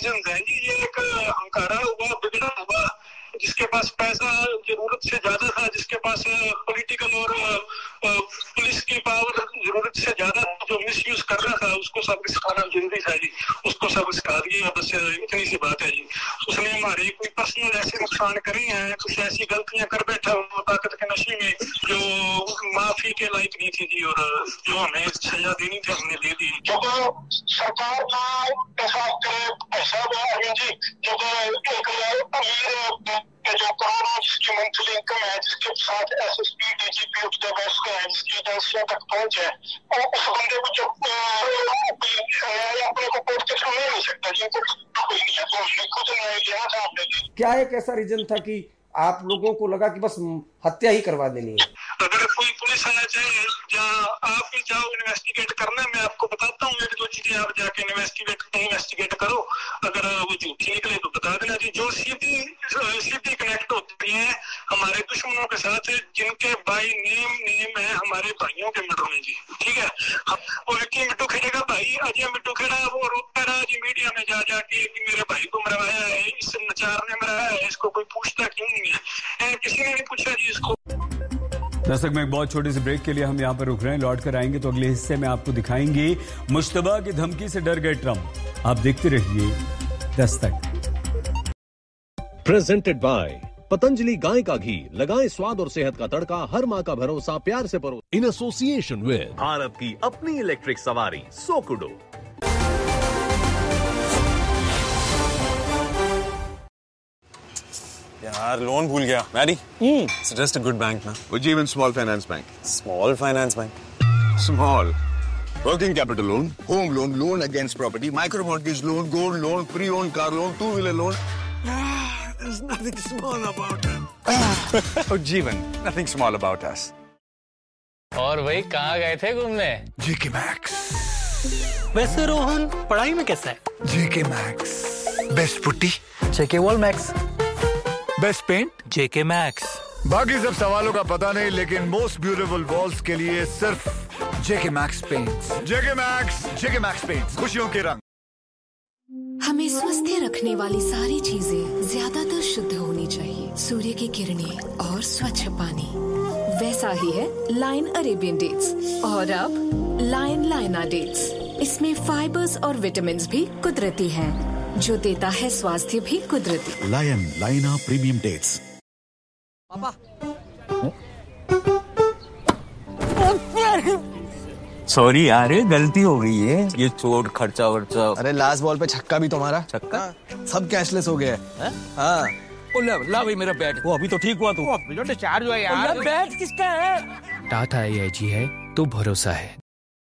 Reason है जी। ये एक हंकारा हुआ, बिगड़ा हुआ, जिसके पास पैसा जरूरत से ज्यादा था, जिसके पास पॉलिटिकल और पुलिस की पावर जरूरत से ज्यादा, जो मिसयूज कर रहा था, उसको सबक सिखाना जरूरी था जी। उसको सबक सिखा दिया, बस इतनी सी बात है जी। उसने हमारे कोई पर्सनल ऐसे नुकसान करे हैं, कुछ ऐसी गलतियां कर बैठा वो ताकत के नशे में, जो माफी के लायक नहीं थी जी, और जो हमें सजा देनी थी हमने दे दी। जब सरकार का ऐसा अरविंद जी, जब एक अमीर जो करोड़ों जिसकी मंथली इनकम है, जिसके साथ एसएसपी डीजीपी उठते बैठते हैं, जिसकी एजेंसियों तक पहुंच है, और उस बंदे को जब अपने को कोर्ट के थ्रू नहीं सकता जी, कोई नहीं है, तो हमने खुद न्याय लिया था हमने। क्या एक ऐसा रीजन था कि आप लोगों को लगा कि बस हत्या ही करवा देनी है? अगर कोई पुलिस आना चाहे, जहाँ आप भी जाओ इन्वेस्टिगेट करना, मैं आपको बताता हूँ एक दो चीजें, आप जाके इन्वेस्टिगेट करो। अगर वो झूठी निकले तो बता देना जी। जो सीधी कनेक्ट होती है हमारे दुश्मनों के साथ, जिनके बाई नेम है हमारे भाइयों के मर्डर में जी, ठीक है। वो विक्की मिट्टू खेड़े का भाई अजय मिट्टू खेड़ा, वो रोकता रहा जी मीडिया में जा जाके कि मेरे भाई को मरवाया है, इस नचार ने मरवाया है, इसको कोई पूछता क्यों नहीं है? किसी ने नहीं पूछा जी इसको। दस्तक में एक बहुत छोटे से ब्रेक के लिए हम यहाँ पर रुक रहे हैं। लौट कर आएंगे तो अगले हिस्से में आपको दिखाएंगे मुश्तबा की धमकी से डर गए ट्रंप। आप देखते रहिए दस्तक। प्रेजेंटेड बाय पतंजलि गाय का घी, लगाएं स्वाद और सेहत का तड़का, हर माँ का भरोसा प्यार से परो। इन एसोसिएशन विद भारत की अपनी इलेक्ट्रिक सवारी सोकुडो। यार लोन भूल गया। Mary, suggest a good bank ना। Ujjivan Small Finance Bank. Small finance bank. Small. Working capital loan, home loan, loan against property, micro mortgage loan, gold loan, pre-owned car loan, two-wheeler loan. There's nothing small about it. Ujjivan, nothing small about us. और भाई कहाँ गए थे घूमने? JK Max. वैसे रोहन पढ़ाई में कैसा है? JK Max. Best putty. JK Wall Max. Best paint JK Max. बाकी सब सवालों का पता नहीं, लेकिन मोस्ट ब्यूटीफुल वॉल्स के लिए सिर्फ JK Max paints. JK Max paints, खुशियों के रंग। हमें स्वस्थ रखने वाली सारी चीजें ज्यादातर शुद्ध होनी चाहिए। सूर्य की किरणें और स्वच्छ पानी, वैसा ही है लायन अरेबियन डेट्स। और अब लायन लायना डेट्स, इसमें फाइबर्स और विटामिन्स भी कुदरती हैं, जो देता है स्वास्थ्य भी कुदरती। लायन लाइना प्रीमियम डेट्स। पापा सॉरी यार, गलती हो गई है। ये चोट खर्चा वर्चा। अरे लास्ट बॉल पे छक्का भी तुम्हारा। छक्का? सब कैशलेस हो गया है। हाँ। ला भाई मेरा बैट। वो अभी तो ठीक हुआ तू। डिस्चार्ज हुआ यार। बैट किसका है? टाटा AIG है तो भरोसा है।